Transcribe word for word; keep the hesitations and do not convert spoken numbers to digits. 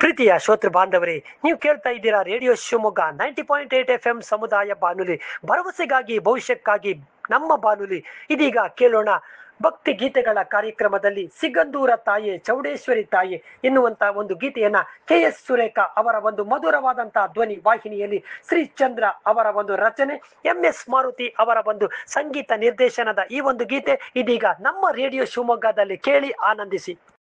ಪ್ರೀತಿಯ ಶ್ರೋತೃ ಬಾಂಧವರೇ, ನೀವು ಕೇಳ್ತಾ ಇದ್ದೀರಾ radio Shivamogga ninety point eight F M ಸಮುದಾಯ ಬಾನುಲಿ, ಭರವಸೆಗಾಗಿ ಭವಿಷ್ಯಕ್ಕಾಗಿ ನಮ್ಮ ಬಾನುಲಿ. ಇದೀಗ ಕೇಳೋಣ ಭಕ್ತಿ ಗೀತೆಗಳ ಕಾರ್ಯಕ್ರಮದಲ್ಲಿ ಸಿಗಂದೂರ ತಾಯೆ ಚೌಡೇಶ್ವರಿ ತಾಯೆ ಎನ್ನುವಂತ ಒಂದು ಗೀತೆಯನ್ನ ಕೆ ಎಸ್ ಸುರೇಖಾ ಅವರ ಒಂದು ಮಧುರವಾದಂತಹ ಧ್ವನಿ ವಾಹಿನಿಯಲ್ಲಿ ಶ್ರೀಚಂದ್ರ ಅವರ ಒಂದು ರಚನೆ, ಎಂ ಎಸ್ ಮಾರುತಿ ಅವರ ಒಂದು ಸಂಗೀತ ನಿರ್ದೇಶನದ ಈ ಒಂದು ಗೀತೆ ಇದೀಗ ನಮ್ಮ ರೇಡಿಯೋ ಶಿವಮೊಗ್ಗದಲ್ಲಿ ಕೇಳಿ ಆನಂದಿಸಿ.